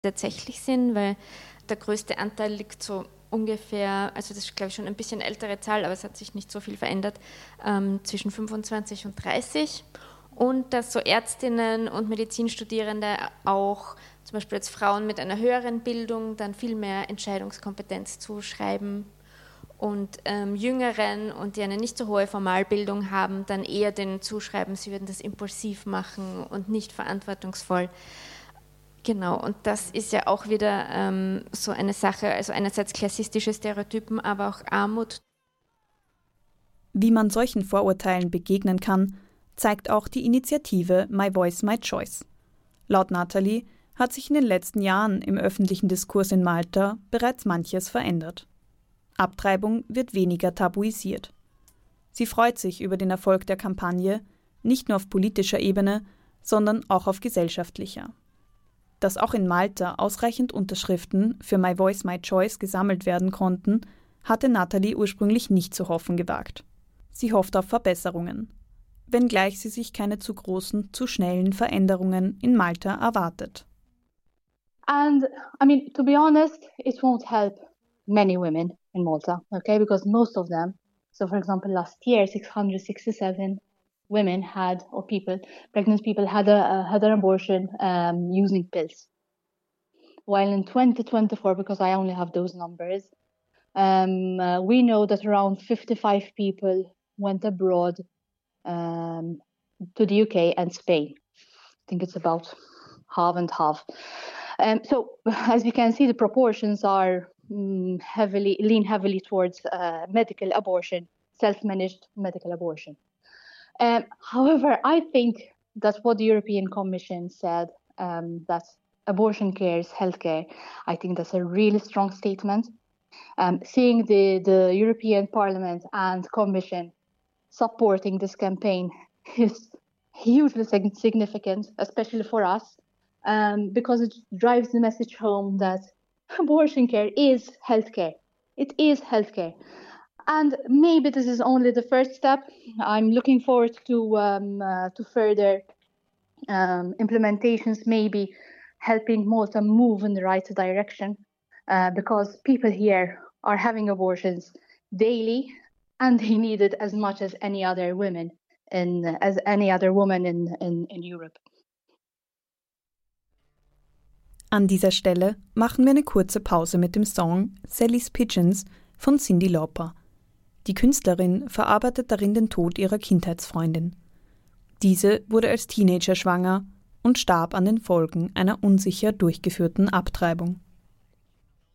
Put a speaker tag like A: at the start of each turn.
A: tatsächlich sind, weil der größte Anteil liegt so ungefähr, also das ist glaube ich schon ein bisschen ältere Zahl, aber es hat sich nicht so viel verändert, zwischen 25 und 30. Und dass so Ärztinnen und Medizinstudierende auch zum Beispiel jetzt Frauen mit einer höheren Bildung dann viel mehr Entscheidungskompetenz zuschreiben und Jüngeren und die eine nicht so hohe Formalbildung haben, dann eher denen zuschreiben, sie würden das impulsiv machen und nicht verantwortungsvoll. Genau, und das ist ja auch wieder so eine Sache, also einerseits klassistische Stereotypen, aber auch Armut.
B: Wie man solchen Vorurteilen begegnen kann, zeigt auch die Initiative My Voice, My Choice. Laut Nathalie hat sich in den letzten Jahren im öffentlichen Diskurs in Malta bereits manches verändert. Abtreibung wird weniger tabuisiert. Sie freut sich über den Erfolg der Kampagne, nicht nur auf politischer Ebene, sondern auch auf gesellschaftlicher. Dass auch in Malta ausreichend Unterschriften für My Voice, My Choice gesammelt werden konnten, hatte Nathalie ursprünglich nicht zu hoffen gewagt. Sie hofft auf Verbesserungen, wenngleich sie sich keine zu großen, zu schnellen Veränderungen in Malta erwartet.
C: And I mean, to be honest, it won't help many women in Malta, okay? Because most of them, so for example, last year, 667 women had, or people, pregnant people had an abortion using pills. While in 2024, because I only have those numbers, we know that around 55 people went abroad to the UK and Spain. I think it's about half and half. So as we can see, the proportions are lean heavily towards medical abortion, self-managed medical abortion. However, I think that what the European Commission said, that abortion care is healthcare, I think that's a really strong statement. Seeing the European Parliament and Commission supporting this campaign is hugely significant, especially for us, because it drives the message home that abortion care is healthcare. It is healthcare. And maybe this is only the first step. I'm looking forward to further implementations, maybe helping Malta move in the right direction, because people here are having abortions daily, and they need it as much as any other woman in Europe.
B: An dieser Stelle machen wir eine kurze Pause mit dem Song Sally's Pigeons von Cyndi Lauper. Die Künstlerin verarbeitet darin den Tod ihrer Kindheitsfreundin. Diese wurde als Teenager schwanger und starb an den Folgen einer unsicher durchgeführten Abtreibung.